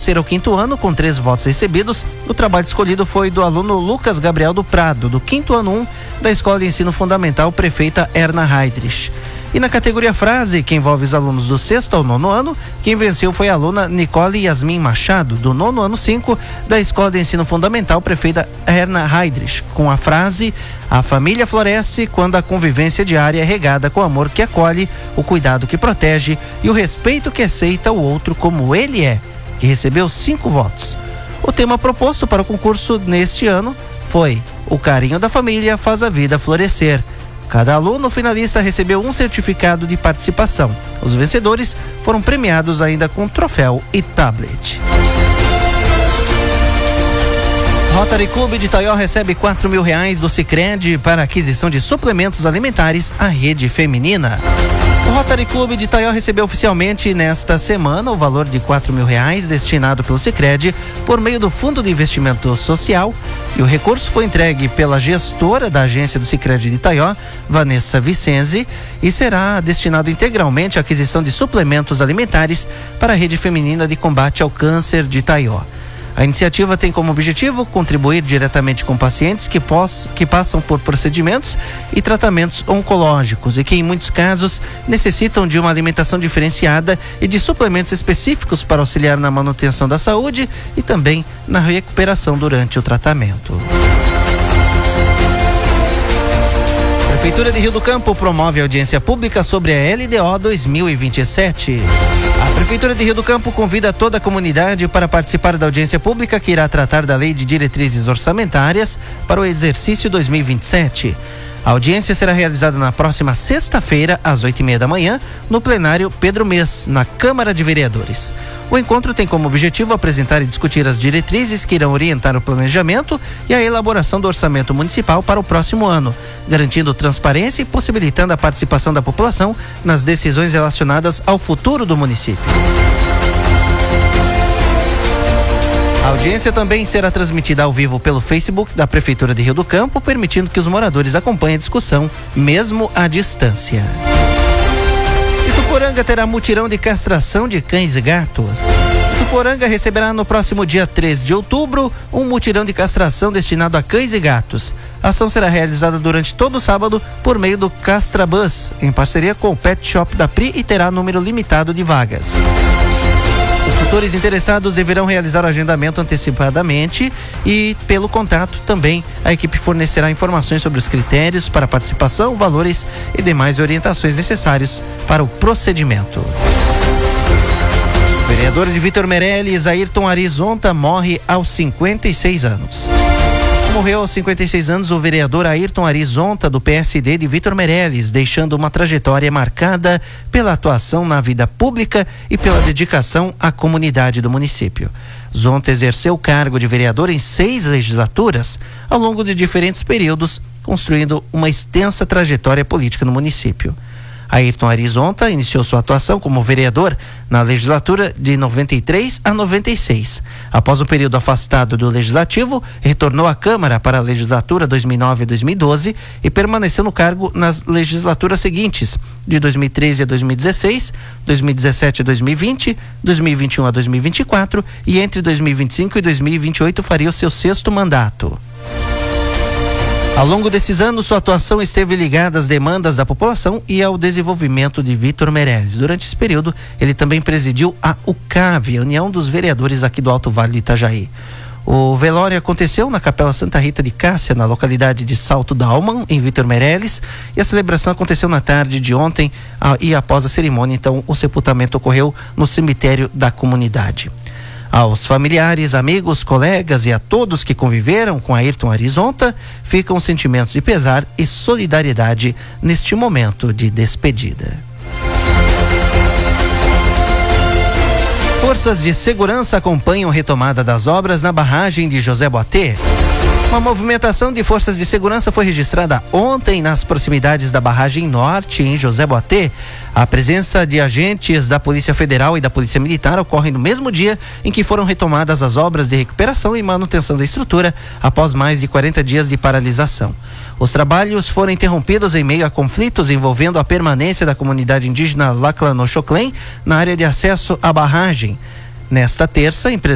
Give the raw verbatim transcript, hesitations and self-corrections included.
terceiro ao quinto ano, com três votos recebidos, o trabalho escolhido foi do aluno Lucas Gabriel do Prado, do quinto ano um, da Escola de Ensino Fundamental Prefeita Erna Heydrich. E na categoria frase, que envolve os alunos do sexto ao nono ano, quem venceu foi a aluna Nicole Yasmin Machado, do nono ano cinco, da Escola de Ensino Fundamental Prefeita Erna Heydrich, com a frase: a família floresce quando a convivência diária é regada com o amor que acolhe, o cuidado que protege e o respeito que aceita o outro como ele é, que recebeu cinco votos. O tema proposto para o concurso neste ano foi: o carinho da família faz a vida florescer. Cada aluno finalista recebeu um certificado de participação. Os vencedores foram premiados ainda com troféu e tablet. Rotary Clube de Itaió recebe quatro mil reais do Sicredi para aquisição de suplementos alimentares à rede feminina. O Rotary Clube de Itaió recebeu oficialmente nesta semana o valor de quatro mil reais destinado pelo Sicredi por meio do Fundo de Investimento Social, e o recurso foi entregue pela gestora da agência do Sicredi de Itaió, Vanessa Vicenzi, e será destinado integralmente à aquisição de suplementos alimentares para a rede feminina de combate ao câncer de Itaió. A iniciativa tem como objetivo contribuir diretamente com pacientes que, poss- que passam por procedimentos e tratamentos oncológicos e que, em muitos casos, necessitam de uma alimentação diferenciada e de suplementos específicos para auxiliar na manutenção da saúde e também na recuperação durante o tratamento. A Prefeitura de Rio do Campo promove audiência pública sobre a L D O dois mil e vinte e sete. A Prefeitura de Rio do Campo convida toda a comunidade para participar da audiência pública que irá tratar da Lei de Diretrizes Orçamentárias para o exercício dois mil e vinte e sete. A audiência será realizada na próxima sexta-feira, às oito e meia da manhã, no plenário Pedro Mês, na Câmara de Vereadores. O encontro tem como objetivo apresentar e discutir as diretrizes que irão orientar o planejamento e a elaboração do orçamento municipal para o próximo ano, garantindo transparência e possibilitando a participação da população nas decisões relacionadas ao futuro do município. A audiência também será transmitida ao vivo pelo Facebook da Prefeitura de Rio do Campo, permitindo que os moradores acompanhem a discussão, mesmo à distância. Ituporanga terá mutirão de castração de cães e gatos. Ituporanga receberá no próximo dia três de outubro um mutirão de castração destinado a cães e gatos. A ação será realizada durante todo o sábado por meio do Castrabus, em parceria com o Pet Shop da P R I, e terá número limitado de vagas. Os futores interessados deverão realizar o agendamento antecipadamente e, pelo contato, também a equipe fornecerá informações sobre os critérios para participação, valores e demais orientações necessários para o procedimento. O vereador de Vitor Meirelles, Ayrton Arizonta, morre aos cinquenta e seis anos. Morreu aos cinquenta e seis anos o vereador Ayrton Arizonta, do P S D de Vitor Meirelles, deixando uma trajetória marcada pela atuação na vida pública e pela dedicação à comunidade do município. Zonta exerceu o cargo de vereador em seis legislaturas, ao longo de diferentes períodos, construindo uma extensa trajetória política no município. Ayrton Arizonta iniciou sua atuação como vereador na legislatura de noventa e três a noventa e seis. Após um período afastado do legislativo, retornou à Câmara para a legislatura dois mil e nove a dois mil e doze e permaneceu no cargo nas legislaturas seguintes, de dois mil e treze a dois mil e dezesseis, dois mil e dezessete a dois mil e vinte, dois mil e vinte e um a dois mil e vinte e quatro e entre dois mil e vinte e cinco e dois mil e vinte e oito faria o seu sexto mandato. Ao longo desses anos, sua atuação esteve ligada às demandas da população e ao desenvolvimento de Vitor Meirelles. Durante esse período, ele também presidiu a U C A V, a União dos Vereadores aqui do Alto Vale do Itajaí. O velório aconteceu na Capela Santa Rita de Cássia, na localidade de Salto Dalman, em Vitor Meirelles, e a celebração aconteceu na tarde de ontem, e após a cerimônia, então, o sepultamento ocorreu no cemitério da comunidade. Aos familiares, amigos, colegas e a todos que conviveram com Ayrton Arizonta, ficam sentimentos de pesar e solidariedade neste momento de despedida. Forças de segurança acompanham a retomada das obras na barragem de José Boatê. Uma movimentação de forças de segurança foi registrada ontem nas proximidades da barragem norte, em José Boatê. A presença de agentes da Polícia Federal e da Polícia Militar ocorre no mesmo dia em que foram retomadas as obras de recuperação e manutenção da estrutura após mais de quarenta dias de paralisação. Os trabalhos foram interrompidos em meio a conflitos envolvendo a permanência da comunidade indígena Laclanoxoclém na área de acesso à barragem. Nesta terça,